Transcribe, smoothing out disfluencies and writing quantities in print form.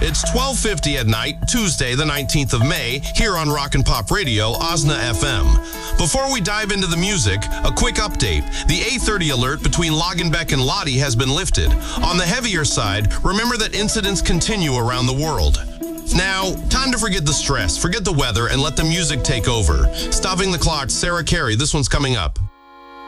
It's 12:50 at night, Tuesday, the 19th of May, here on Rock and Pop Radio, Osna FM. Before we dive into the music, a quick update. The A30 alert between Lagenbeck and Lodi has been lifted. On the heavier side, remember that incidents continue around the world. Now, time to forget the stress, forget the weather, and let the music take over. Stopping the clock, Sarah Carey, this one's coming up.